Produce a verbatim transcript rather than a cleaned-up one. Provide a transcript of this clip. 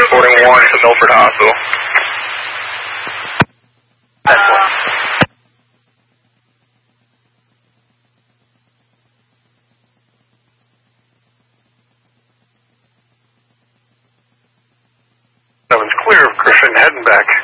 reporting one to Milford Hospital. Excellent. Seven's clear of Griffin, heading back.